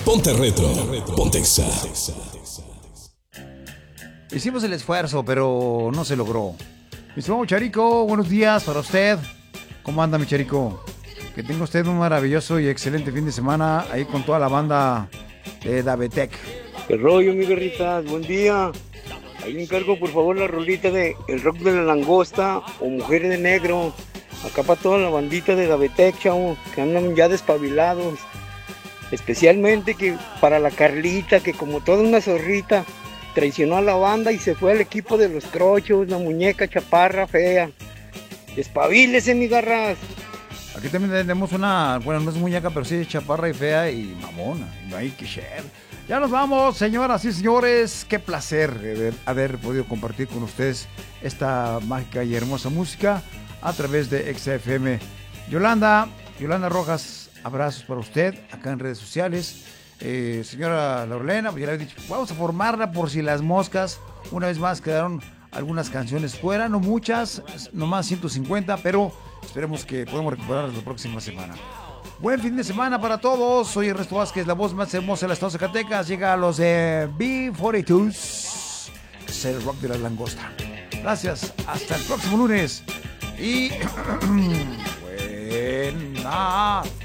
Ponte retro. Ponte Exa. Hicimos el esfuerzo, pero no se logró. Mi estimado Charico, buenos días para usted. ¿Cómo anda, mi Charico? Que tenga usted un maravilloso y excelente fin de semana ahí con toda la banda de Davetec. ¿Qué rollo, mi guerrita? Buen día. Ahí le encargo, por favor, la rolita de El Rock de la Langosta o Mujeres de Negro. Acá para toda la bandita de Davetec, chavo, que andan ya despabilados. Especialmente que para la Carlita, que como toda una zorrita, traicionó a la banda y se fue al equipo de los Trochos, la muñeca chaparra fea. Despabilese, mi garras. Aquí también tenemos una, bueno, no es muñeca, pero sí es chaparra y fea y mamona. No hay que share. Ya nos vamos, señoras y señores. Qué placer haber podido compartir con ustedes esta mágica y hermosa música a través de XFM. Yolanda Rojas, abrazos para usted acá en redes sociales. Señora Lorlena, pues ya le he dicho, vamos a formarla por si las moscas. Una vez más quedaron algunas canciones fuera, no muchas, nomás 150, pero esperemos que podamos recuperarlas la próxima semana. Buen fin de semana para todos. Soy Ernesto Vázquez, la voz más hermosa de las Estados Zacatecas. Llega a los de B42, es el rock de la langosta. Gracias, hasta el próximo lunes. Y buena